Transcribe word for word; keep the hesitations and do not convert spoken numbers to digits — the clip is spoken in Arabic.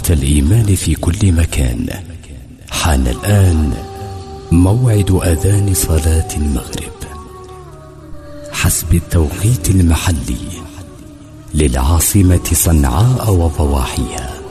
إخوة الإيمان في كل مكان، حان الآن موعد أذان صلاة المغرب حسب التوقيت المحلي للعاصمة صنعاء وضواحيها.